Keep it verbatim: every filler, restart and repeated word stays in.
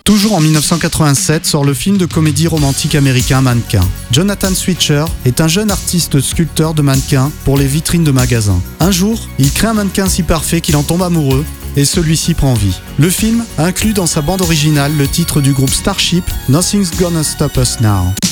Toujours en dix-neuf cent quatre-vingt-sept sort le film de comédie romantique américain Mannequin. Jonathan Switcher est un jeune artiste sculpteur de mannequins pour les vitrines de magasins. Un jour, il crée un mannequin si parfait qu'il en tombe amoureux et celui-ci prend vie. Le film inclut dans sa bande originale le titre du groupe Starship, Nothing's Gonna Stop Us Now.